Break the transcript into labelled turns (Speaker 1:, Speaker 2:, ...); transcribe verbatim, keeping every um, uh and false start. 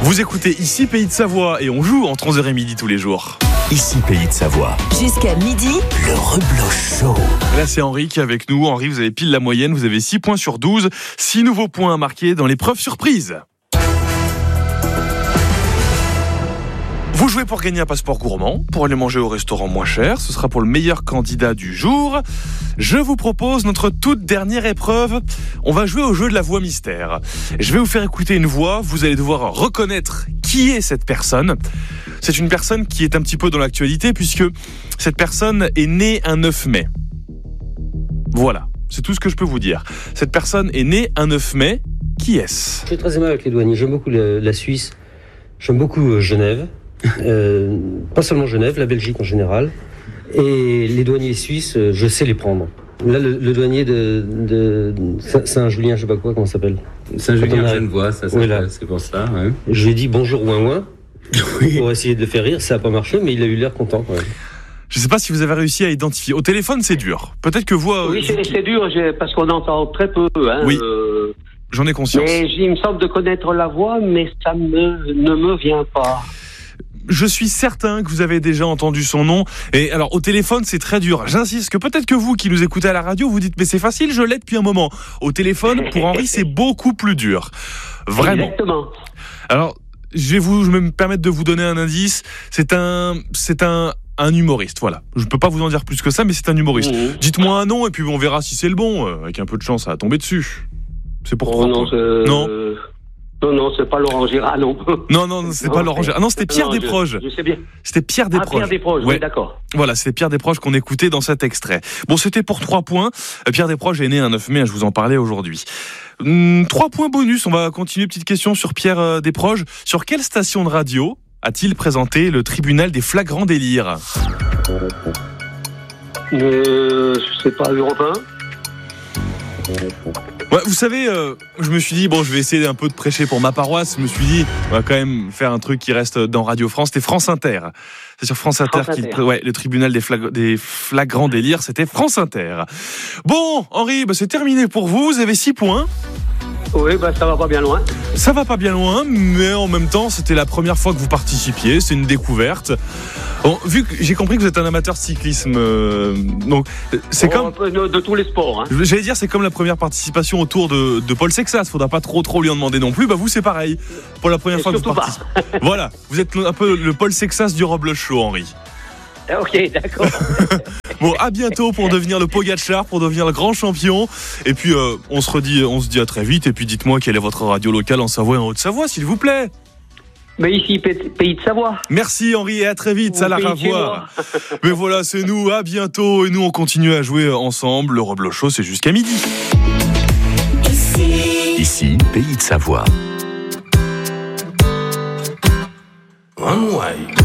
Speaker 1: Vous écoutez Ici Pays de Savoie et on joue entre onze heures et midi tous les jours.
Speaker 2: Ici Pays de Savoie.
Speaker 3: Jusqu'à midi,
Speaker 2: le Rebloch Show.
Speaker 1: Là c'est Henri qui est avec nous. Henri, vous avez pile la moyenne, vous avez six points sur douze. six nouveaux points à marquer dans l'épreuve surprise. Vous jouez pour gagner un passeport gourmand, pour aller manger au restaurant moins cher. Ce sera pour le meilleur candidat du jour. Je vous propose notre toute dernière épreuve. On va jouer au jeu de la voix mystère. Je vais vous faire écouter une voix. Vous allez devoir reconnaître qui est cette personne. C'est une personne qui est un petit peu dans l'actualité puisque cette personne est née un neuf mai. Voilà, c'est tout ce que je peux vous dire. Cette personne est née un neuf mai. Qui est-ce ?
Speaker 4: Je suis très aimé avec les douaniers. J'aime beaucoup la, la Suisse. J'aime beaucoup Genève. Euh, pas seulement Genève, la Belgique en général. Et les douaniers suisses, je sais les prendre. Là, le, le douanier de, de, de Saint-Julien, je sais pas quoi, comment ça s'appelle ?
Speaker 5: Saint-Julien, Genevois, ça s'appelle, oui, c'est pour ça. Ouais.
Speaker 4: Je lui ai dit bonjour ouin ouin, oui. Pour essayer de le faire rire. Ça n'a pas marché, mais il a eu l'air content quand même.
Speaker 1: Je ne sais pas si vous avez réussi à identifier. Au téléphone, c'est dur. Peut-être que vous...
Speaker 6: Oui, c'est, c'est dur, parce qu'on entend très peu. Hein,
Speaker 1: oui,
Speaker 6: euh...
Speaker 1: j'en ai conscience.
Speaker 6: Mais il me semble de connaître la voix, mais ça me, ne me vient pas.
Speaker 1: Je suis certain que vous avez déjà entendu son nom. Et alors, au téléphone, c'est très dur. J'insiste que peut-être que vous qui nous écoutez à la radio, vous dites, mais c'est facile, je l'ai depuis un moment. Au téléphone, pour Henri, c'est beaucoup plus dur. Vraiment.
Speaker 6: Exactement.
Speaker 1: Alors, je vais vous, je vais me permettre de vous donner un indice. C'est un, c'est un, un humoriste, voilà. Je peux pas vous en dire plus que ça, mais c'est un humoriste. Mmh. Dites-moi un nom et puis on verra si c'est le bon. Avec un peu de chance, ça va tomber dessus. C'est pour
Speaker 6: oh,
Speaker 1: trois
Speaker 6: non,
Speaker 1: points.
Speaker 6: c'est...
Speaker 1: Non.
Speaker 6: Non, non, c'est pas Laurent Gérard, non.
Speaker 1: Non, non, c'est non, pas Laurent Gérard. Ah non, c'était Pierre
Speaker 6: non,
Speaker 1: Desproges.
Speaker 6: Je, je sais bien.
Speaker 1: C'était Pierre Desproges.
Speaker 6: Ah, Pierre Desproges,
Speaker 1: ouais.
Speaker 6: Oui, d'accord.
Speaker 1: Voilà, c'était Pierre Desproges qu'on écoutait dans cet extrait. Bon, c'était pour trois points. Pierre Desproges est né un neuf mai, je vous en parlais aujourd'hui. Hum, trois points bonus, on va continuer. Petite question sur Pierre Desproges. Sur quelle station de radio a-t-il présenté le tribunal des flagrants délires ?
Speaker 6: Euh, je sais pas, Europe un.
Speaker 1: Ouais, vous savez, euh, je me suis dit, bon, je vais essayer un peu de prêcher pour ma paroisse. Je me suis dit, on va quand même faire un truc qui reste dans Radio France. C'était France Inter. C'est sur France Inter, France Inter. qu'il, ouais, le tribunal des, flag... des flagrants délires, c'était France Inter. Bon, Henri, bah, c'est terminé pour vous. Vous avez six points.
Speaker 6: Oui, bah, ça va pas bien loin.
Speaker 1: Ça va pas bien loin, mais en même temps, c'était la première fois que vous participiez. C'est une découverte. Bon, vu que j'ai compris que vous êtes un amateur de cyclisme, euh, donc c'est
Speaker 6: oh,
Speaker 1: comme
Speaker 6: de, de tous les sports. Hein.
Speaker 1: J'allais dire, c'est comme la première participation au Tour de, de Paul Sexas. Faudra pas trop trop lui en demander non plus. Bah vous, c'est pareil. Pour la première
Speaker 6: Et
Speaker 1: fois que vous participez. Voilà, vous êtes un peu le Paul Sexas du Rebloch Show, Henri.
Speaker 6: Ok, d'accord.
Speaker 1: Bon, à bientôt pour devenir le Pogacar, pour devenir le grand champion. Et puis, euh, on se redit, on se dit à très vite. Et puis, dites-moi quelle est votre radio locale en Savoie et en Haute-Savoie, s'il vous plaît.
Speaker 6: Mais ici, Pays de Savoie.
Speaker 1: Merci Henri et à très vite, ça l'a à voir. Mais voilà, c'est nous, à bientôt. Et nous, on continue à jouer ensemble. Le Rebloch Show, c'est jusqu'à midi.
Speaker 2: Ici, Ici Pays de Savoie. One way.